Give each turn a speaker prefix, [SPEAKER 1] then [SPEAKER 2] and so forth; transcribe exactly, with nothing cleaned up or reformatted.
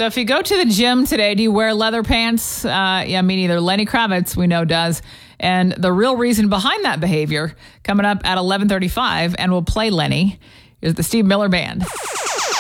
[SPEAKER 1] So if you go to the gym today, do you wear leather pants? Uh, yeah, me neither. Lenny Kravitz, we know, does. And the real reason behind that behavior coming up at eleven thirty-five, and we'll play Lenny, is the Steve Miller Band.